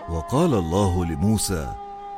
وقال الله لموسى: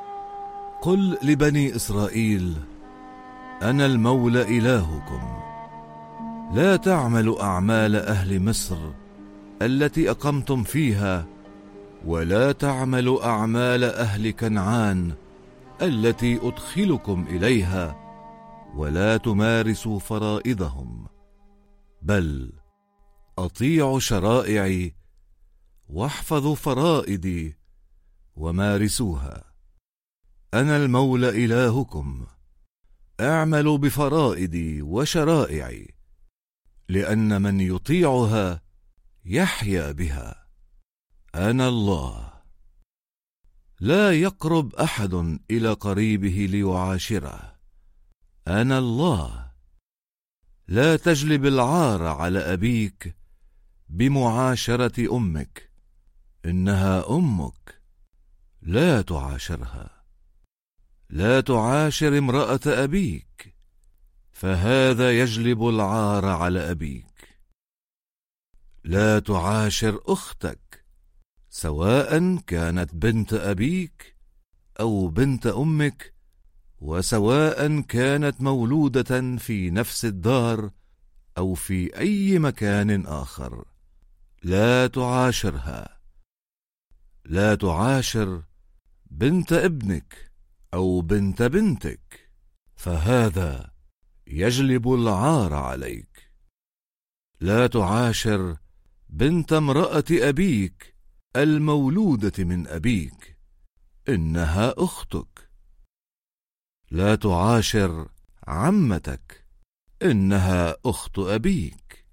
قل لبني إسرائيل: أنا المولى إلهكم، لا تعملوا أعمال أهل مصر التي أقمتم فيها، ولا تعملوا أعمال أهل كنعان التي أدخلكم إليها، ولا تمارسوا فرائضهم، بل أطيعوا شرائعي واحفظوا فرائدي ومارسوها. أنا المولى إلهكم، اعملوا بفرائدي وشرائعي، لأن من يطيعها يحيا بها. أنا الله. لا يقرب أحد إلى قريبه ليعاشره. أنا الله. لا تجلب العار على أبيك بمعاشرة أمك، إنها أمك، لا تعاشرها. لا تعاشر امرأة أبيك، فهذا يجلب العار على أبيك. لا تعاشر أختك، سواء كانت بنت أبيك أو بنت أمك، وسواء كانت مولودة في نفس الدار أو في أي مكان آخر، لا تعاشرها. لا تعاشر بنت ابنك أو بنت بنتك، فهذا يجلب العار عليك. لا تعاشر بنت امرأة أبيك المولودة من أبيك، إنها أختك. لا تعاشر عمتك، إنها أخت أبيك.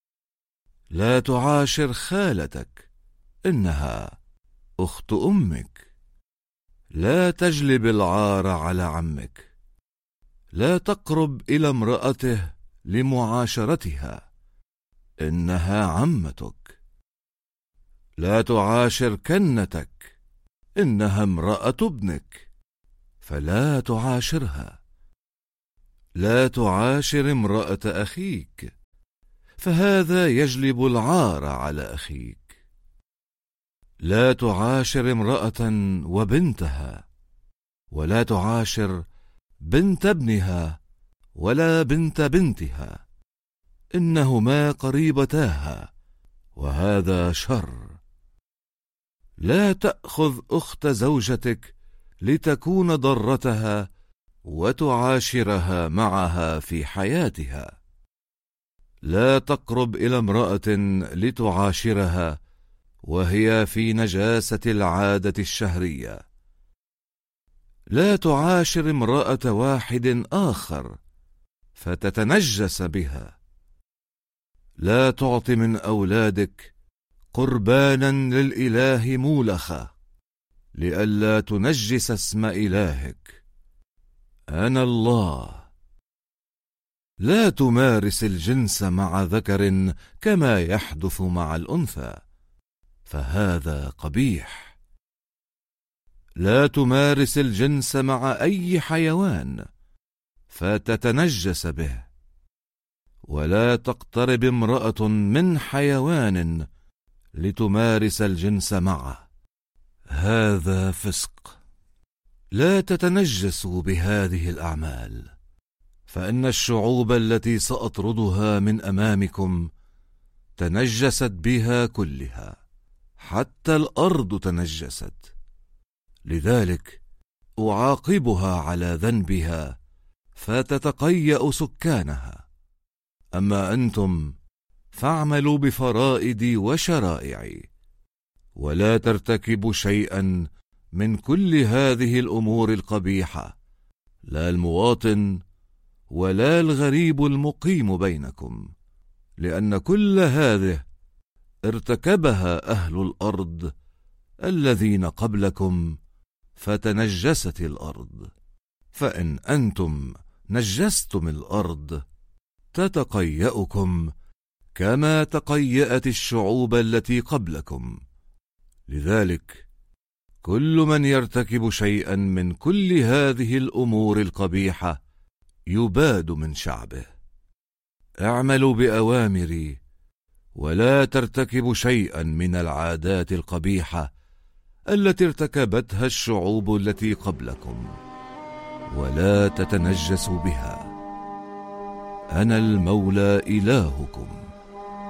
لا تعاشر خالتك، إنها أخت أمك. لا تجلب العار على عمك. لا تقرب إلى امرأته لمعاشرتها، إنها عمتك. لا تعاشر كنتك، إنها امرأة ابنك، فلا تعاشرها. لا تعاشر امرأة أخيك، فهذا يجلب العار على أخيك. لا تعاشر امرأة وبنتها، ولا تعاشر بنت ابنها ولا بنت بنتها، إنهما قريبتاها، وهذا شر. لا تأخذ أخت زوجتك لتكون ضرتها وتعاشرها معها في حياتها. لا تقرب إلى امرأة لتعاشرها وهي في نجاسة العادة الشهرية. لا تعاشر امرأة واحد آخر فتتنجس بها. لا تعط من أولادك قربانا للإله مولخة، لئلا تنجس اسم إلهك. أنا الله. لا تمارس الجنس مع ذكر كما يحدث مع الأنثى، فهذا قبيح. لا تمارس الجنس مع أي حيوان فتتنجس به، ولا تقترب امرأة من حيوان لتمارس الجنس معه، هذا فسق. لا تتنجسوا بهذه الأعمال، فإن الشعوب التي سأطردها من أمامكم تنجست بها كلها، حتى الأرض تنجست. لذلك أعاقبها على ذنبها فتتقيأ سكانها. أما أنتم فاعملوا بفرائدي وشرائعي، ولا ترتكبوا شيئا من كل هذه الأمور القبيحة، لا المواطن ولا الغريب المقيم بينكم، لأن كل هذه ارتكبها أهل الأرض الذين قبلكم فتنجست الأرض. فإن أنتم نجستم الأرض تتقيأكم كما تقيأت الشعوب التي قبلكم. لذلك كل من يرتكب شيئا من كل هذه الأمور القبيحة يباد من شعبه. اعملوا بأوامري، ولا ترتكبوا شيئا من العادات القبيحة التي ارتكبتها الشعوب التي قبلكم، ولا تتنجسوا بها. أنا المولى إلهكم.